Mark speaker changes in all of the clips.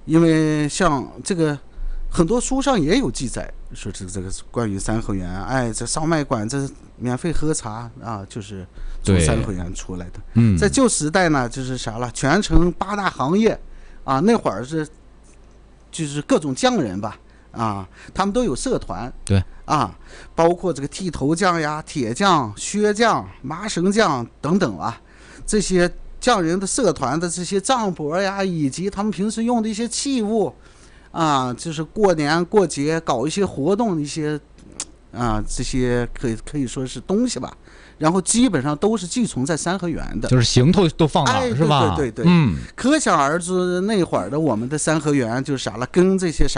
Speaker 1: 因为像这个很多书上也有记载，说这个关于三合园，哎，这烧麦馆这免费喝茶啊，就是从三合园出来的。在旧时代呢，就是啥了，全城8大行业啊，那会儿就是各种匠人吧。啊，他们都有社团，
Speaker 2: 对
Speaker 1: 啊，包括这个剃头匠呀、铁匠、靴匠、麻绳匠等等啊，这些匠人的社团的这些账簿呀，以及他们平时用的一些器物，啊，就是过年过节搞一些活动，一些啊，这些可以说是东西吧。然后基本上都是寄存在三合园的，
Speaker 2: 就是行头都放那儿，是吧？
Speaker 1: 对，可想而知，那会儿的我们的三合园就是啥了，跟这些，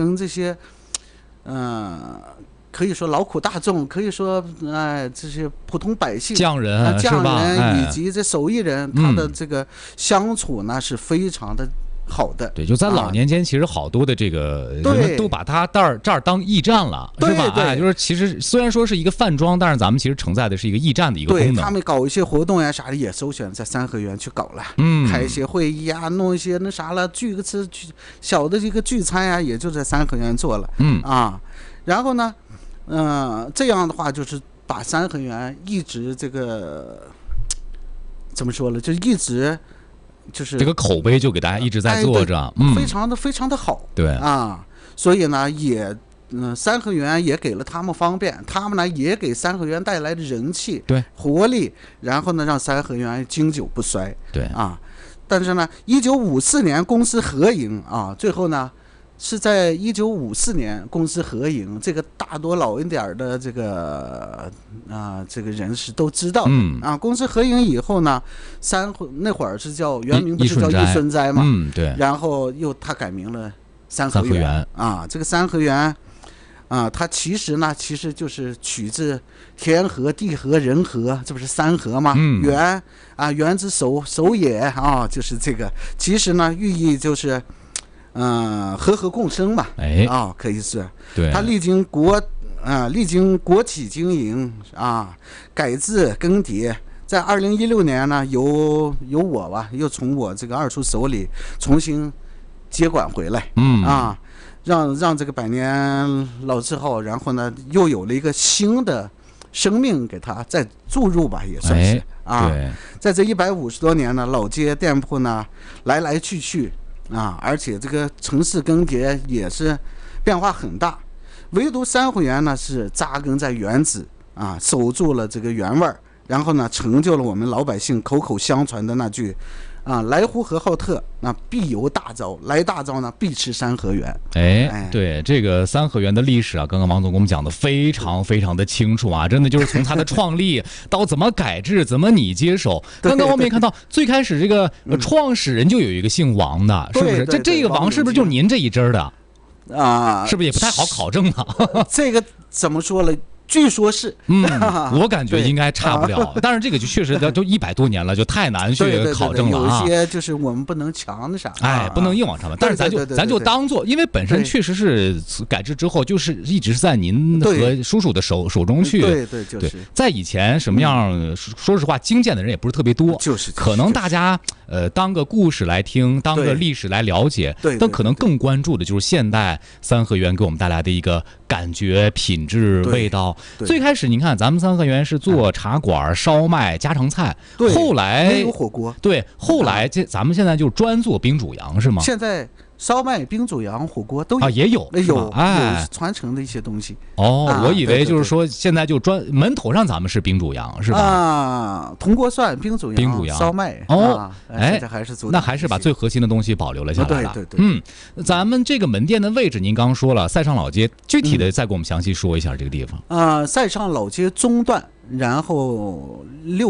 Speaker 1: 可以说劳苦大众，可以说这些普通百姓、
Speaker 2: 匠人
Speaker 1: 以及这手艺人，他的这个相处呢是非常的好的。
Speaker 2: 对，就在老年间，其实好多的这个人们都把它这儿当驿站了，是吧？哎，就是其实虽然说是一个饭庄，但是咱们其实承载的是一个驿站的一个功能。
Speaker 1: 对，他们搞一些活动呀啥的，也首选在三合园去搞了。开一些会议啊，弄一些那啥了，聚个吃小的这个聚餐呀，也就在三合园做了。然后呢，这样的话就是把三合园一直这个怎么说了，就一直。就是
Speaker 2: 这个口碑就给大家一直在做着，
Speaker 1: 非常的好，
Speaker 2: 对
Speaker 1: 啊，所以呢也三合园也给了他们方便，他们呢也给三合园带来的人气、
Speaker 2: 对
Speaker 1: 活力，然后呢让三合园经久不衰，
Speaker 2: 对
Speaker 1: 啊。但是呢，1954年公私合营啊，最后呢是在1954年公私合营，这个大多老一点的这个这个人士都知道的，公私合营以后呢，那会儿是叫原名不是叫益顺斋嘛，
Speaker 2: 对，
Speaker 1: 然后他改名了三合园啊，这个三合园啊，它其实就是取自天和地和人和，这不是三合吗？园啊，园之守也啊，就是这个，其实呢寓意就是和和共生嘛，可以是。
Speaker 2: 对，
Speaker 1: 它历经国企经营啊，改制更迭，在2016年呢，由我吧，又从我这个二叔手里重新接管回来，让这个百年老字号，然后呢又有了一个新的生命给它再注入吧，也算是
Speaker 2: 对，
Speaker 1: 在这150多年呢，老街店铺呢来来去去。而且这个城市更迭也是变化很大，唯独三合园呢是扎根在原址守住了这个原味儿，然后呢成就了我们老百姓口口相传的那句来呼和浩特必游大昭，来大昭呢必吃三合园。
Speaker 2: 对，这个三合园的历史刚刚王总给我们讲的非常非常的清楚真的就是从它的创立到怎么改制，怎么你接手。刚刚我们也看到，最开始这个创始人就有一个姓王的，是不是？这个王是不是就是您这一支的是不是也不太好考证了？
Speaker 1: 这个怎么说了？据说是，
Speaker 2: 我感觉应该差不了，但是这个就确实都100多年了，就太难去考证了
Speaker 1: 有些就是我们不能强的啥，
Speaker 2: 不能硬往上面。但是咱就当做，因为本身确实是改制之后，就是一直是在您和叔叔的手中去。
Speaker 1: 对，就是
Speaker 2: 在以前什么样，说实话，精简的人也不是特别多，
Speaker 1: 就是
Speaker 2: 可能大家当个故事来听，当个历史来了解，但可能更关注的就是现代三合园给我们带来的一个感觉、品质、味道。最开始您看咱们三合园是做茶馆、烧麦、家常菜，后来
Speaker 1: 没有火锅，
Speaker 2: 后来咱们现在就专做冰煮羊是吗？
Speaker 1: 现在烧麦、冰煮羊、火锅都有
Speaker 2: 也有
Speaker 1: 传承的一些东西。
Speaker 2: 我以为就是说现在就门头上咱们是冰煮羊是吧？
Speaker 1: 铜锅涮、冰煮羊、烧麦现在还是做，
Speaker 2: 那还是把最核心的东西保留了下来了。
Speaker 1: 对，
Speaker 2: 咱们这个门店的位置您刚说了，塞上老街，具体的再给我们详细说一下这个地方。
Speaker 1: 塞上老街中段，然后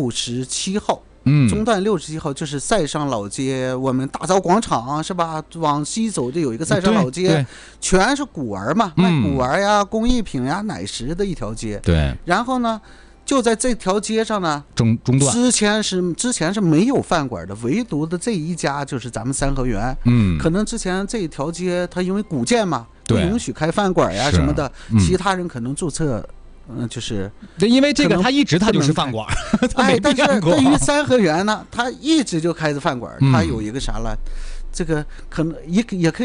Speaker 1: 67号。中段67号就是塞上老街，我们大昭广场是吧？往西走就有一个塞上老街，全是古玩嘛，卖古玩呀、工艺品呀、奶食的一条街。
Speaker 2: 对，
Speaker 1: 然后呢，就在这条街上呢，
Speaker 2: 中段
Speaker 1: 之前是没有饭馆的，唯独的这一家就是咱们三合园。可能之前这一条街它因为古建嘛，不允许开饭馆呀什么的，其他人可能注册。就是
Speaker 2: 因为这个他一直他就是饭馆，
Speaker 1: 但是对于三合园呢，他一直就开着饭馆，他有一个啥了，这个可能也可以。